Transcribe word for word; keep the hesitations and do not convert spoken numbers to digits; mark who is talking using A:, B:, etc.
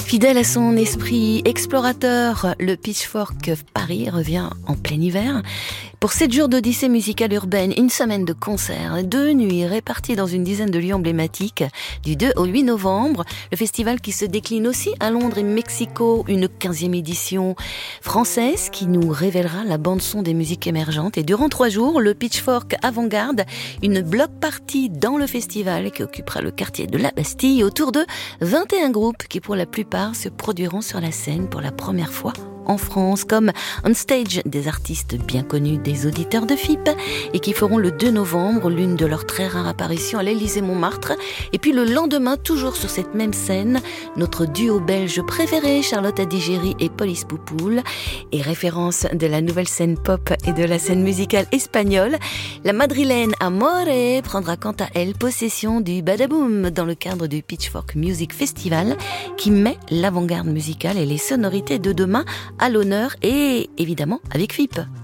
A: Fidèle à son esprit explorateur, le Pitchfork Paris revient en plein hiver. Pour sept jours d'odyssée musicale urbaine, une semaine de concerts, deux nuits réparties dans une dizaine de lieux emblématiques, du deux au huit novembre, le festival qui se décline aussi à Londres et Mexico, une quinzième édition française qui nous révélera la bande-son des musiques émergentes. Et durant trois jours, le Pitchfork Avant-Garde, une block party dans le festival qui occupera le quartier de la Bastille autour de vingt et un groupes qui pour la plupart se produiront sur la scène pour la première fois en France, comme On Stage, des artistes bien connus des auditeurs de F I P et qui feront le deux novembre l'une de leurs très rares apparitions à l'Élysée-Montmartre. Et puis le lendemain, toujours sur cette même scène, notre duo belge préféré, Charlotte Adigéry et Police Poupoule, et référence de la nouvelle scène pop et de la scène musicale espagnole, la madrilène Amore prendra quant à elle possession du Badaboom dans le cadre du Pitchfork Music Festival qui met l'avant-garde musicale et les sonorités de demain à l'honneur et évidemment avec F I P.